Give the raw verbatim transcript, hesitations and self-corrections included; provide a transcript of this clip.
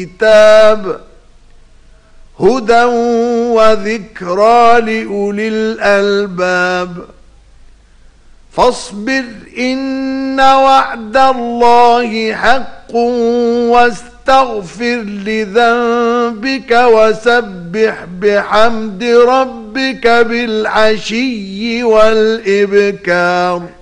الكتاب هدى وذكرى لأولي الألباب فاصبر إن وعد الله حق واستغفر لذنبك وسبح بحمد ربك بالعشي والإبكار.